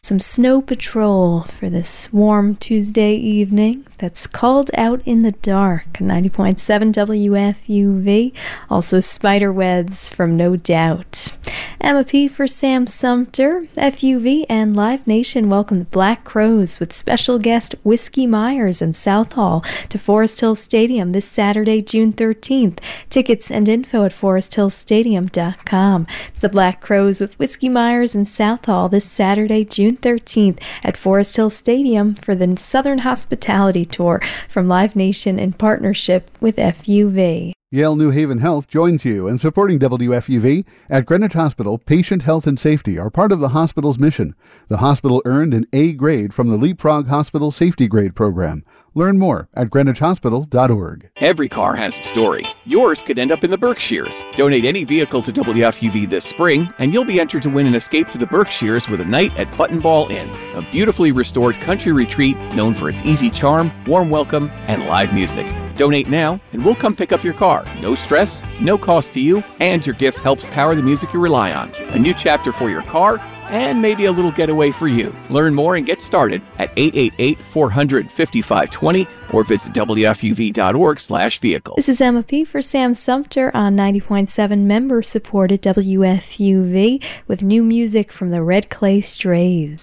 some Snow Patrol for this warm Tuesday evening. That's Called Out in the Dark, 90.7 WFUV. Also Spiderwebs from No Doubt. Emma P. for Sam Sumter. FUV and Live Nation welcome the Black Crowes with special guest Whiskey Myers and South Hall to Forest Hill Stadium this Saturday, June 13th. Tickets and info at foresthillstadium.com. It's the Black Crowes with Whiskey Myers and South Hall this Saturday, June 13th at Forest Hill Stadium for the Southern Hospitality Tour from Live Nation in partnership with FUV. Yale New Haven Health joins you in supporting WFUV. At Greenwich Hospital, patient health and safety are part of the hospital's mission. The hospital earned an A grade from the Leapfrog Hospital Safety Grade Program. Learn more at greenwichhospital.org. Every car has a story. Yours could end up in the Berkshires. Donate any vehicle to WFUV this spring, and you'll be entered to win an escape to the Berkshires with a night at Button Ball Inn, a beautifully restored country retreat known for its easy charm, warm welcome, and live music. Donate now, and we'll come pick up your car. No stress, no cost to you, and your gift helps power the music you rely on. A new chapter for your car, and maybe a little getaway for you. Learn more and get started at 888-400-5520 or visit WFUV.org/vehicle. This is Emma P. for Sam Sumter on 90.7 member-supported WFUV with new music from the Red Clay Strays.